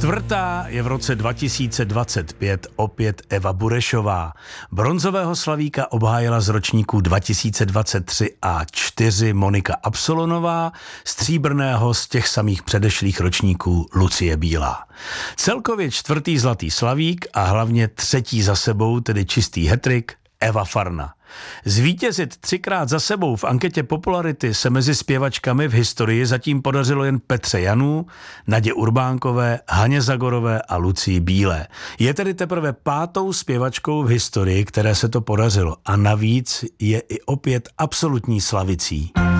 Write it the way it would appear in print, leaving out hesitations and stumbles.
Čtvrtá je v roce 2025 opět Eva Burešová. Bronzového slavíka obhájila z ročníků 2023 a 4 Monika Absolonová, stříbrného z těch samých předešlých ročníků Lucie Bílá. Celkově 4. zlatý slavík a hlavně 3. za sebou, tedy čistý hattrick, Eva Farna. Zvítězit 3krát za sebou v anketě popularity se mezi zpěvačkami v historii zatím podařilo jen Petře Janů, Nadě Urbánkové, Haně Zagorové a Lucii Bílé. Je tedy teprve 5. zpěvačkou v historii, které se to podařilo, a navíc je i opět absolutní slavicí.